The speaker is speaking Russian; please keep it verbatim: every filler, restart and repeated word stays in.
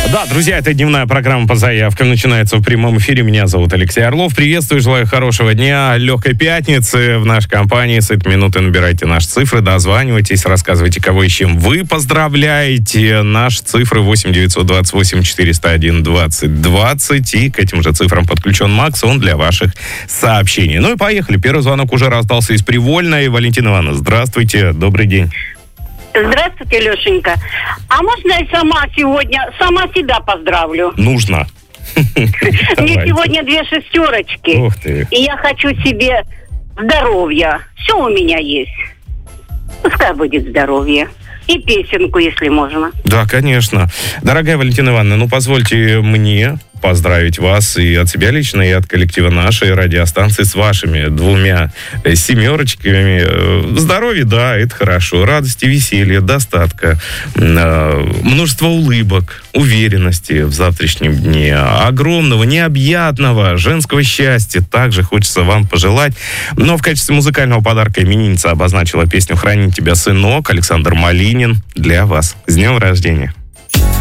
Да, друзья, это дневная программа по заявкам. Начинается в прямом эфире. Меня зовут Алексей Орлов. Приветствую, желаю хорошего дня, легкой пятницы. В нашей компании с этой минуты набирайте наши цифры, дозванивайтесь, рассказывайте, кого и с чем вы поздравляете. Наши цифры восемь девятьсот двадцать восемь четыреста один двадцать двадцать. И к этим же цифрам подключен Макс, он для ваших сообщений. Ну и поехали. Первый звонок уже раздался из Привольной. Валентина Ивановна, здравствуйте, добрый день. Здравствуйте, Лешенька. А можно я сама сегодня, сама себя поздравлю? Нужно. Мне сегодня две шестерочки. Ух ты. И я хочу себе здоровья. Все у меня есть. Пускай будет здоровье. И песенку, если можно. Да, конечно. Дорогая Валентина Ивановна, ну позвольте мне поздравить вас и от себя лично, и от коллектива нашей радиостанции с вашими двумя семерочками. Здоровье, да, это хорошо. Радости, веселья, достатка, множество улыбок, уверенности в завтрашнем дне, огромного, необъятного женского счастья также хочется вам пожелать. Но в качестве музыкального подарка именинница обозначила песню «Хранит тебя, сынок», Александр Малинин для вас. С днем рождения!